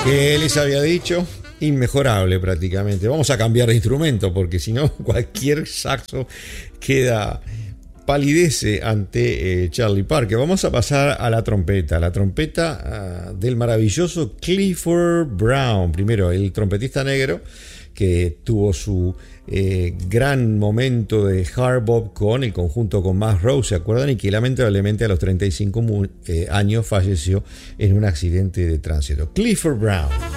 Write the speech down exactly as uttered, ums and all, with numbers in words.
Que les había dicho, inmejorable prácticamente. Vamos a cambiar de instrumento porque si no cualquier saxo queda palidece ante eh, Charlie Parker. Vamos a pasar a la trompeta, la trompeta uh, del maravilloso Clifford Brown. Primero, el trompetista negro que tuvo su eh, gran momento de hard bop con el conjunto con Max Rose, ¿se acuerdan? Y que lamentablemente a los treinta y cinco eh, años falleció en un accidente de tránsito. Clifford Brown.